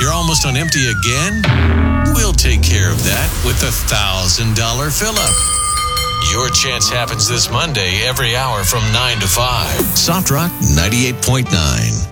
You're almost on empty again? We'll take care of that with the $1,000 fill-up. Your chance happens this Monday every hour from 9 to 5. Soft Rock 98.9.